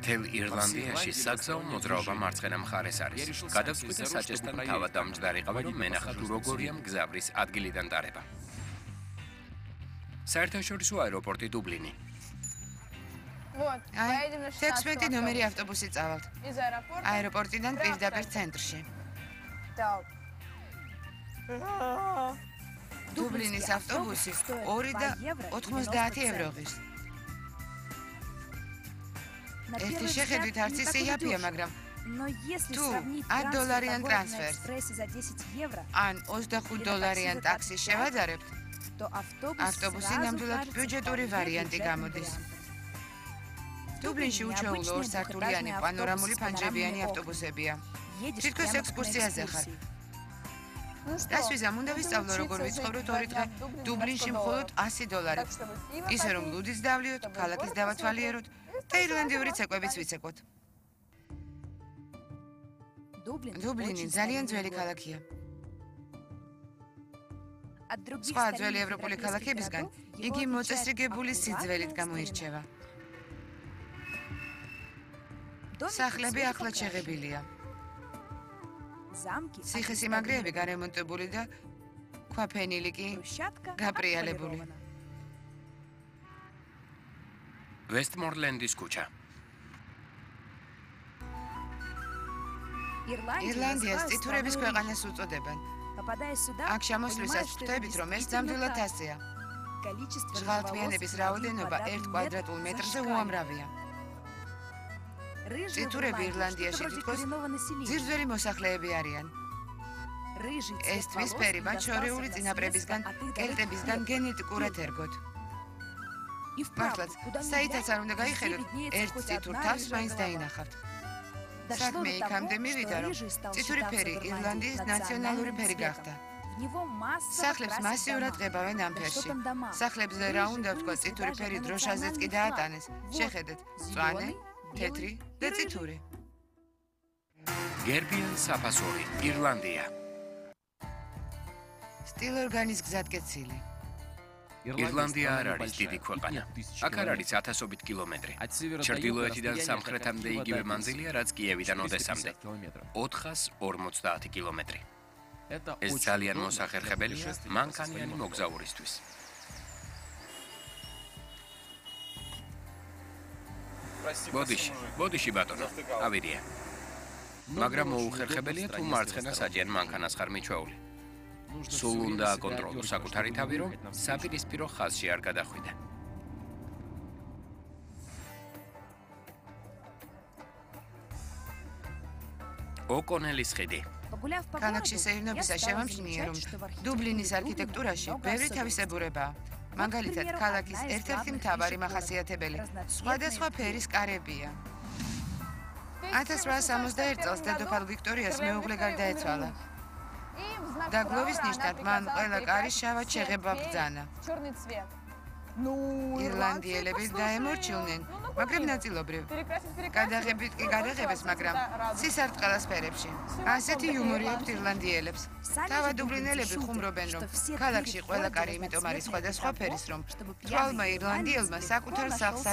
მთელ ირლანდიაში საგზაო მოძრაობა მარცხენა მხარეს არის. გადავწყვიტე საჭესთან თავად დამჯდარიყავი, რომ მენახა თუ როგორია მგზავრის ადგილიდან დარება. საერთაშორისო აეროპორტი დუბლინი. აი, 16 ნომერი ავტობუსი წავალთ. აეროპორტიდან პირდაპირ ცენტრში. დუბლინის ავტობუსი 2.90 евро ღირს. ერთი შეხედვით არც ისე იაფია, მაგრამ თუ $10 ტრანსფერს ან $25 ტაქსის შევაძარებთ, ავტობუსი ნამდვილად ბიუჯეტური ვარიანტი გამოდის. დუბლინში უჩვეულო ორსართულიანი პანორამული ფანჯრებიანი ავტობუსებია. თითქოს ექსკურსიაზე ხარ. Das ვიზამ უნდა ვისწავლო, როგორ ვიცხოვროთ 2 დღე დუბლინში მხოლოდ $100. ისე რომ ლუდიც დავლიოთ, ქალაქის დავათვალიეროთ და ირლანდიური ცეკვებიც ვიცეკვოთ. დუბლინი ძალიან ძველი ქალაქია. სხვა ძველი ევროპული ქალაქებისგან იგი მოწესრიგებული სიძველით გამოირჩევა. სახლები ახლად შეღებილია. ციხესიმაგრეები გარემონტებული და ქვაფენილი კი გაპრიალებული. ვესტმორლენდის ქუჩა. ირლანდიას წითურების ქვეყანას უწოდებენ. აქ შემოსვლისას ხვდებით, რომ ეს ნამდვილად ასეა. ჟღალთმიანების რაოდენობა 1 კვადრატულ მეტრზე უამრავია. წითურები ირლანდიაში თითქოს ძირძველი მოსახლეები არიან. ეს თვისფერი მათ შორეული წინაპრებისგან, კელტებისგან გენეტიკურად ერგოთ. მართლაც, საითაც არ უნდა გაიხედოთ, ერთ წითურ თავს მაინც დაინახავთ. საქმე იქამდე მივიდა, რომ წითური ფერი ირლანდიის ნაციონალური ფერი გახდა. სახლებს მასიურად ღებავენ ამ ფერში. სახლებზე რა უნდა ვთქვა, წითური ფერი დროშაზეც კი დაატანეს. შეხედეთ, მწვანე, თეთრი და წითური. გერბიან საფასური, ირლანდია. სტილორგანის გზატკეცილი. ირლანდია არ არის დიდი ქვეყანა. აქ არ არის ათასობით კილომეტრი. ჩრდილოეთიდან სამხრეთამდე იგივე მანძილია, რაც კიევიდან ოდესამდე. 450 კილომეტრი. ეს ძალიან მოსახერხებელია მანქანიანი მოგზაურისთვის. ბოდიში ბატონო, ავირია. მაგრამ მოუხერხებელია თუ მარცხენა საჯიან მანქანას ხარ მიჩვეული. სულ უნდა აკონტროლო საკუთარი თავი, რომ საპირისპირო ხაზში არ გადახვიდე. ოკონელის ხიდი. ქალაქში სეირნობისას შევამჩნიე, რომ დუბლინის არქიტექტურაში ბევრი თავისებურებაა. მაგალითად, ქალაქის ერთ-ერთი მთავარი მახასიათებელი სხვადასხვა ფერის კარებია. 1861 წელს დედოფალ ვიქტორიას მეუღლე გარდაეცვალა. და გლოვის ნიშნად მან ყველა კარი შავად შეღება ბრძანა. ირლანდიელები დაემორჩილნენ, მაგრამ ნაწილობრივ. გადაღებით კი გადაღებეს, მაგრამ სისარტყელას ფერებში. ასეთი იუმორი აქვთ ირლანდიელებს. თავად დუბლინელები ხუმრობენ, რომ ქალაქში ყველა კარი იმიტომ არის სხვადასხვა ფერის, რომ თვალმა ირლანდიელმა საკუთარ სახლს